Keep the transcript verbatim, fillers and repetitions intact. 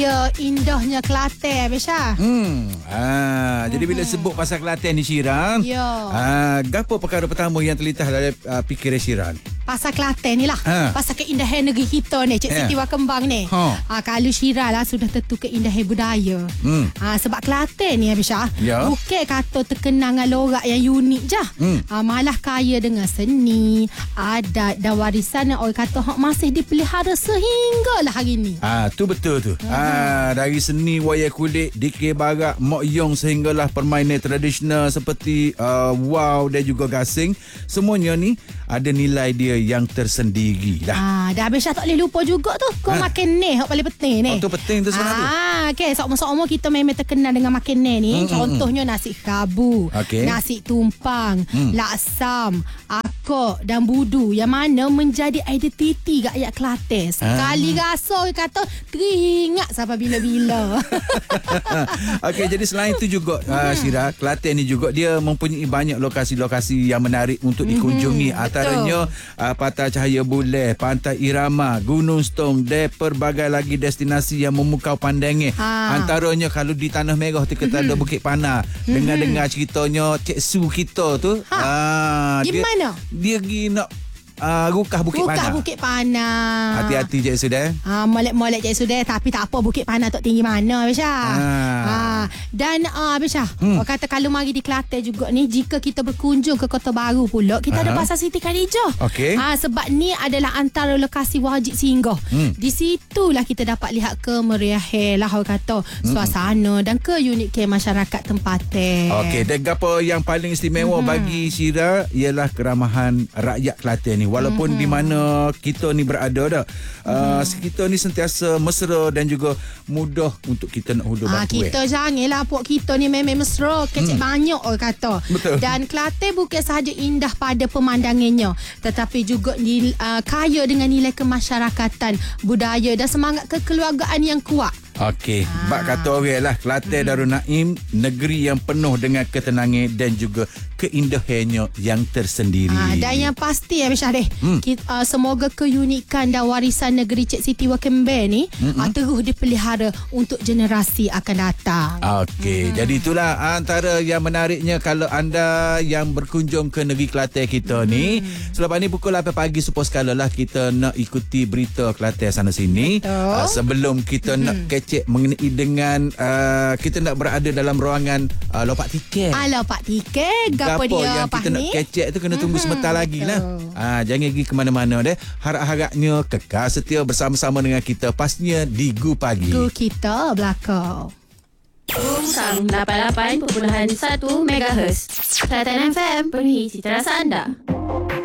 Ya, indahnya Kelantan, Besha. Hmm. Ah, jadi bila sebut pasal Kelantan ni, Syiran, Ya. ah, gapo perkara pertama yang terlintas dalam uh, fikiran Syiran? Pasal Kelantan ni lah. Ha. Pasal keindahan negeri kita ni, Cik Ya. Siti Wakembang ni. Ha. Ha, kalau Syirah lah sudah tentu keindahan budaya. Hmm. Ha, sebab Kelantan ni, Besha, Ya. bukan kata terkenal dengan lorak yang unik je. Hmm. Ha, malah kaya dengan seni, adat dan warisan yang orang kata hak masih dipelihara sehinggalah hari ni. Ah, tu betul tu. Ah, dari seni wayang kulit, dikir barak, mok yong sehinggalah permainan tradisional seperti uh, wow dan juga gasing, semuanya ni ada nilai dia yang tersendiri lah. Ah, dah Besha tak boleh lupa juga tu. Kau Ha. makan ni, hak paling penting ni. Oh, tu penting tu sebenarnya tu. Ah, okey, sok-sok kita memang terkenal dengan makan ni ni. Hmm, Contohnya nasi kabu, Okey. nasi tumpang, Hmm. laksam, akok dan budu yang mana menjadi identiti rakyat Kelantan. Sekali rasa orang kata teringat sampai bila-bila. Okey, jadi selain itu juga uh, Syirah, Kelantan ni juga dia mempunyai banyak lokasi-lokasi yang menarik untuk dikunjungi. Mm-hmm, Antaranya uh, Pantai Cahaya Buleh, Pantai Irama, Gunung Stong dan pelbagai lagi destinasi yang memukau pandangan. Ha. Antaranya kalau di Tanah Merah kita mm-hmm. ada Bukit Pana. Mm-hmm. Dengar-dengar ceritanya Cik Su kita tu. Ha. Ah, Gimana? Dia, dia pergi nak uh, rukah Bukit Rukah Pana. Bukit Pana. Hati-hati Cik Su dah. Ah, molek-molek Cik Sudah. Tapi tak apa, Bukit Pana tak tinggi mana, Besha. Ah. Ah. Dan ah, Besha, Hmm. orang kata kalau mari di Kelantan juga ni, jika kita berkunjung ke Kota Baru pula, kita ada Aha. Pasar Siti Khadijah. Okey. Ah, sebab ni adalah antara lokasi wajib singgah. Hmm. Di situlah kita dapat lihat kemeriahan lah, orang kata, suasana dan keunikan masyarakat tempatan. Okey, dan apa yang paling istimewa mm-hmm. bagi Syirah ialah keramahan rakyat Kelantan ni. Walaupun mm-hmm. di mana kita ni berada dah, uh, mm-hmm. kita ni sentiasa mesra dan juga mudah untuk kita nak hulur Ah, bantuan. kita janganlah puak kita ni memang mesra, kecil hmm. banyak orang kata. Betul. Dan Kelantan bukan sahaja indah pada pemandangannya, tetapi juga nil, uh, kaya dengan nilai kemasyarakatan, budaya dan semangat kekeluargaan yang kuat. Okey, Ah. bak kata orang lah, Kelantan Darul Naim, negeri yang penuh dengan ketenangan dan juga keindahannya yang tersendiri. Ah, dan yang pasti ya Besha deh, Hmm. kita, uh, semoga keunikan dan warisan negeri Cik Siti Wakembang ni uh, terus dipelihara untuk generasi akan datang. Okey, hmm. jadi itulah antara yang menariknya kalau anda yang berkunjung ke negeri Kelantan kita hmm. ni. Selepas ni pukul lapan pagi supaya sekala lah kita nak ikuti berita Kelantan sana sini. Uh, sebelum kita hmm. nak kecek mengenai dengan uh, kita nak berada dalam ruangan uh, lopak tiket. Alah Pak Tiket, gapo dia yang Pak kita nak ni? kecek tu kena tunggu Mm-hmm, sebentar lagi lah. Ah, jangan pergi ke mana-mana deh. Harap-harapnya kekal setia bersama-sama dengan kita, pastinya di Gu Pagi. Gu kita belakang. Bungsang lapan puluh lapan perpuluhan satu megahertz. Kelantan F M, penuhi cita rasa anda.